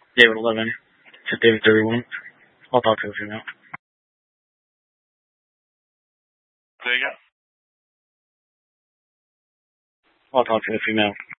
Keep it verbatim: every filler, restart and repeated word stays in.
David eleven. To David thirty-one. I'll talk to the female. There you go. I'll talk to the female.